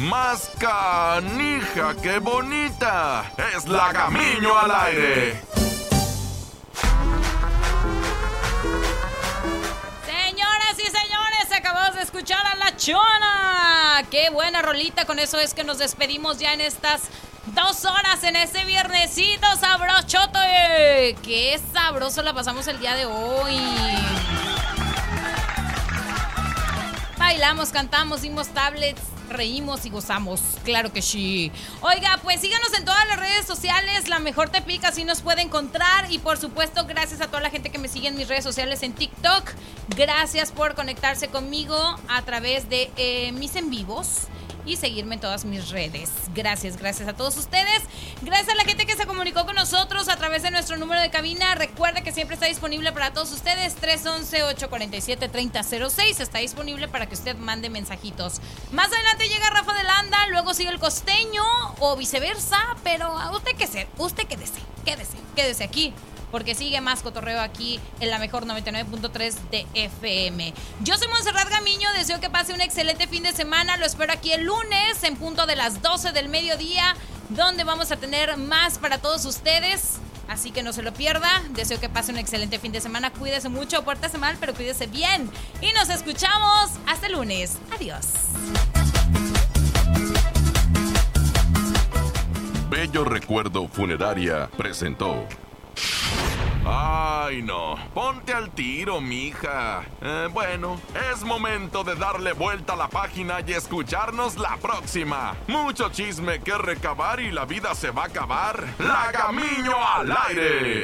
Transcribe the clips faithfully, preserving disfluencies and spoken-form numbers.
más canija que bonita. Es la Gamiño al aire. Señoras y señores, acabamos de escuchar a La Chona. Qué buena rolita, con eso es que nos despedimos ya en estas dos horas, en este viernesito sabrochote. Qué sabroso la pasamos el día de hoy. Bailamos, cantamos, dimos tablets, reímos y gozamos, claro que sí. Oiga, pues síganos en todas las redes sociales, La Mejor Tepic, así nos puede encontrar. Y por supuesto, gracias a toda la gente que me sigue en mis redes sociales en TikTok. Gracias por conectarse conmigo a través de eh, mis en vivos y seguirme en todas mis redes. Gracias, gracias a todos ustedes. Gracias a la gente que se comunicó con nosotros a través de nuestro número de cabina. Recuerde que siempre está disponible para todos ustedes. tres once, ocho cuarenta y siete, treinta cero seis. Está disponible para que usted mande mensajitos. Más adelante llega Rafa de Landa, luego sigue el Costeño o viceversa. Pero usted qué sé, usted quédese, quédese, quédese aquí, porque sigue más cotorreo aquí en la mejor noventa y nueve punto tres de F M. Yo soy Montserrat Gamiño, deseo que pase un excelente fin de semana. Lo espero aquí el lunes en punto de las doce del mediodía, donde vamos a tener más para todos ustedes. Así que no se lo pierda. Deseo que pase un excelente fin de semana. Cuídese mucho, pórtese mal, pero cuídese bien. Y nos escuchamos hasta el lunes. Adiós. Bello Recuerdo Funeraria presentó. Ay, no. Ponte al tiro, mija. Eh, bueno, es momento de darle vuelta a la página y escucharnos la próxima. Mucho chisme que recabar y la vida se va a acabar. La Gamiño al aire.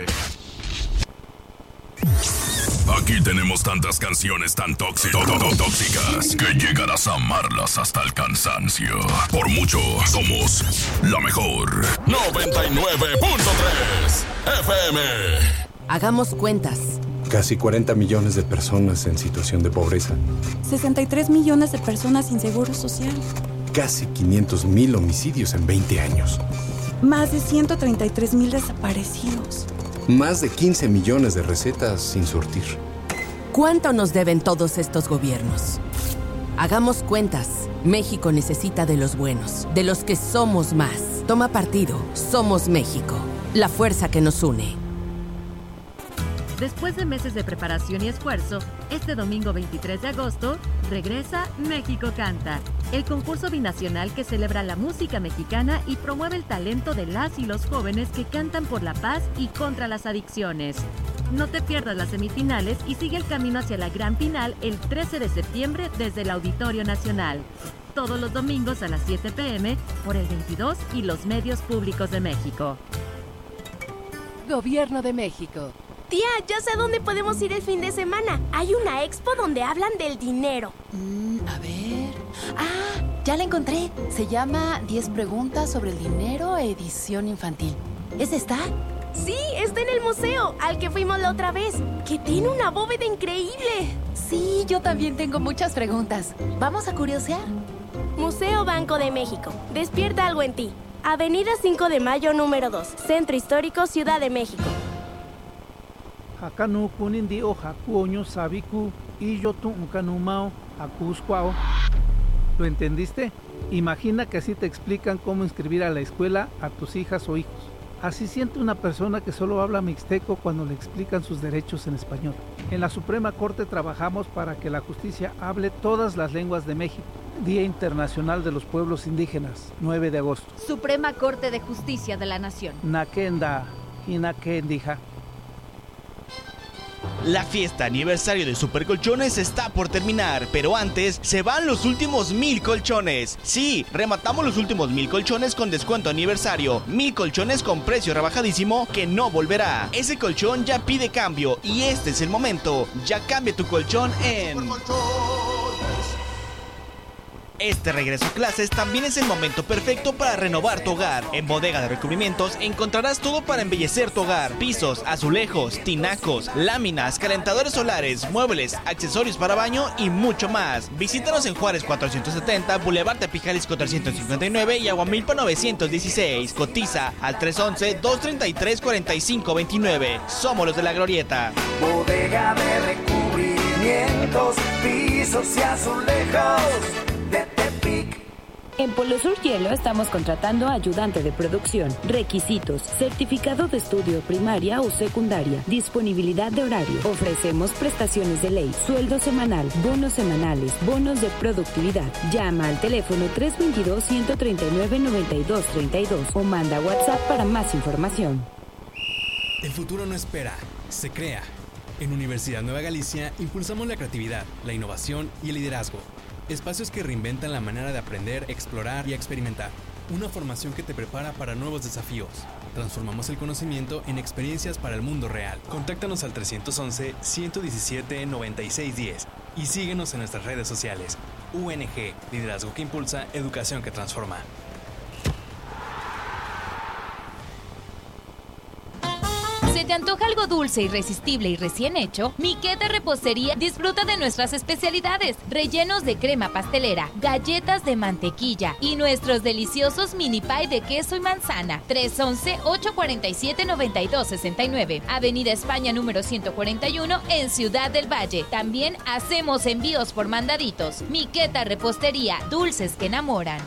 Aquí tenemos tantas canciones tan tóxicas, tóxicas que llegarás a amarlas hasta el cansancio. Por mucho, somos la mejor. noventa y nueve punto tres F M. Hagamos cuentas. Casi cuarenta millones de personas en situación de pobreza. sesenta y tres millones de personas sin seguro social. Casi quinientos mil homicidios en veinte años. Más de ciento treinta y tres mil desaparecidos. Más de quince millones de recetas sin surtir. ¿Cuánto nos deben todos estos gobiernos? Hagamos cuentas. México necesita de los buenos, de los que somos más. Toma partido. Somos México. La fuerza que nos une. Después de meses de preparación y esfuerzo, este domingo veintitrés de agosto, regresa México Canta, el concurso binacional que celebra la música mexicana y promueve el talento de las y los jóvenes que cantan por la paz y contra las adicciones. No te pierdas las semifinales y sigue el camino hacia la gran final el trece de septiembre desde el Auditorio Nacional. Todos los domingos a las siete pe eme por el veintidós y los medios públicos de México. Gobierno de México. Tía, ya sé a dónde podemos ir el fin de semana. Hay una expo donde hablan del dinero. Mm, a ver... Ah, ya la encontré. Se llama diez preguntas sobre el dinero, edición infantil. ¿Es esta? Sí, está en el museo, al que fuimos la otra vez, que tiene una bóveda increíble. Sí, yo también tengo muchas preguntas. ¿Vamos a curiosear? Museo Banco de México. Despierta algo en ti. Avenida cinco de mayo, número dos. Centro Histórico, Ciudad de México. Hakanu kunindi o hakuoño sabiku y yo tu unkanumao akuscuao. ¿Lo entendiste? Imagina que así te explican cómo inscribir a la escuela a tus hijas o hijos. Así siente una persona que solo habla mixteco cuando le explican sus derechos en español. En la Suprema Corte trabajamos para que la justicia hable todas las lenguas de México. Día Internacional de los Pueblos Indígenas, nueve de agosto. Suprema Corte de Justicia de la Nación. Nakenda y Nakendija. La fiesta aniversario de Super Colchones está por terminar, pero antes se van los últimos mil colchones. Sí, rematamos los últimos mil colchones con descuento aniversario. Mil colchones con precio rebajadísimo que no volverá. Ese colchón ya pide cambio y este es el momento. Ya cambia tu colchón en... Este regreso a clases también es el momento perfecto para renovar tu hogar. En Bodega de Recubrimientos encontrarás todo para embellecer tu hogar: pisos, azulejos, tinacos, láminas, calentadores solares, muebles, accesorios para baño y mucho más. Visítanos en Juárez cuatrocientos setenta, Boulevard Tepijalisco trescientos cincuenta y nueve y Aguamilpa novecientos dieciséis. Cotiza al tres once, dos treinta y tres, cuarenta y cinco veintinueve. Somos los de la Glorieta. Bodega de Recubrimientos, pisos y azulejos de Tepic. En Polo Sur Hielo estamos contratando ayudante de producción. Requisitos: certificado de estudio primaria o secundaria. Disponibilidad de horario. Ofrecemos prestaciones de ley, sueldo semanal, bonos semanales, bonos de productividad. Llama al teléfono tres dos dos, uno tres nueve, nueve dos tres dos o manda WhatsApp para más información. El futuro no espera, se crea. En Universidad Nueva Galicia impulsamos la creatividad, la innovación y el liderazgo. Espacios que reinventan la manera de aprender, explorar y experimentar. Una formación que te prepara para nuevos desafíos. Transformamos el conocimiento en experiencias para el mundo real. Contáctanos al tres once, ciento diecisiete, noventa y seis diez y síguenos en nuestras redes sociales. U N G, liderazgo que impulsa, educación que transforma. ¿Se te antoja algo dulce, irresistible y recién hecho? Miqueta Repostería disfruta de nuestras especialidades, rellenos de crema pastelera, galletas de mantequilla y nuestros deliciosos mini pie de queso y manzana. tres once, ocho cuarenta y siete, noventa y dos sesenta y nueve, Avenida España número ciento cuarenta y uno en Ciudad del Valle. También hacemos envíos por mandaditos. Miqueta Repostería, dulces que enamoran.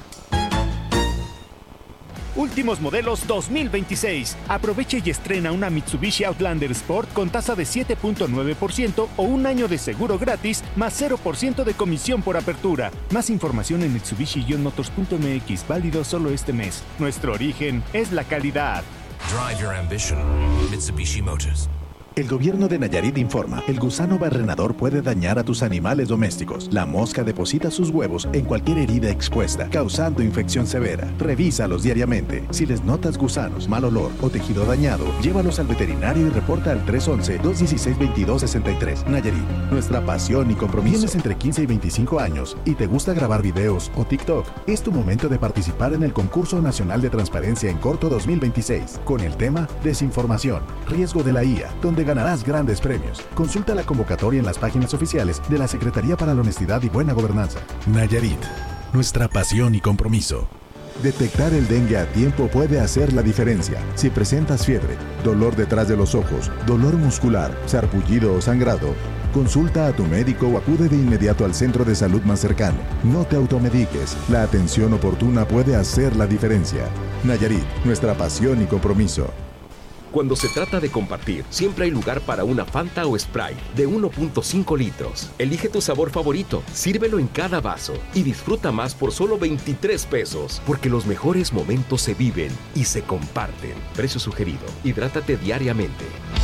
Últimos modelos dos mil veintiséis. Aproveche y estrena una Mitsubishi Outlander Sport con tasa de siete punto nueve por ciento o un año de seguro gratis más cero por ciento de comisión por apertura. Más información en mitsubishi motors punto m x, válido solo este mes. Nuestro origen es la calidad. Drive your ambition. Mitsubishi Motors. El gobierno de Nayarit informa, el gusano barrenador puede dañar a tus animales domésticos. La mosca deposita sus huevos en cualquier herida expuesta, causando infección severa. Revísalos diariamente. Si les notas gusanos, mal olor o tejido dañado, llévalos al veterinario y reporta al tres once, dos dieciséis, veintidós sesenta y tres. Nayarit, nuestra pasión y compromiso. Tienes entre quince y veinticinco años y te gusta grabar videos o TikTok. Es tu momento de participar en el Concurso Nacional de Transparencia en Corto dos mil veintiséis, con el tema Desinformación, riesgo de la I A, donde ganarás grandes premios. Consulta la convocatoria en las páginas oficiales de la Secretaría para la Honestidad y Buena Gobernanza. Nayarit, nuestra pasión y compromiso. Detectar el dengue a tiempo puede hacer la diferencia. Si presentas fiebre, dolor detrás de los ojos, dolor muscular, sarpullido o sangrado, consulta a tu médico o acude de inmediato al centro de salud más cercano. No te automediques. La atención oportuna puede hacer la diferencia. Nayarit, nuestra pasión y compromiso. Cuando se trata de compartir, siempre hay lugar para una Fanta o Sprite de uno punto cinco litros. Elige tu sabor favorito, sírvelo en cada vaso y disfruta más por solo veintitrés pesos. Porque los mejores momentos se viven y se comparten. Precio sugerido. Hidrátate diariamente.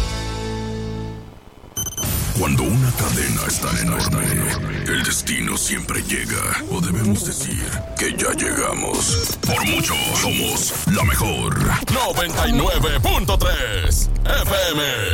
Cuando una cadena es tan enorme, el destino siempre llega. O debemos decir que ya llegamos. Por mucho, somos la mejor. noventa y nueve punto tres F M.